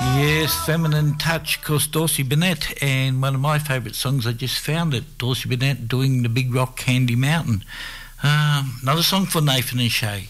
Yes, Feminine Touch, of course, Dorsey Burnett, and one of my favourite songs, I just found it, Dorsey Burnett doing the Big Rock Candy Mountain. Another song for Nathan and Shay.